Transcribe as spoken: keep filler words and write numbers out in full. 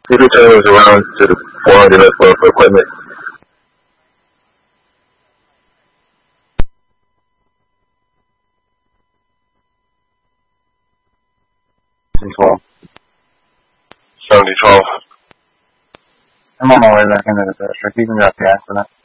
T V channel is around to the four hundred for, for equipment. twelve. seventy twelve. I'm on my way back into the district. You can drop the accident.